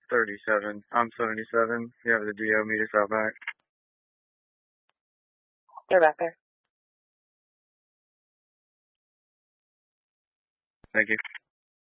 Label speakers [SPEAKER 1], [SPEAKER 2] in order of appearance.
[SPEAKER 1] 37. I'm 77. You have the DO meet us out back.
[SPEAKER 2] They're back there.
[SPEAKER 1] Thank you.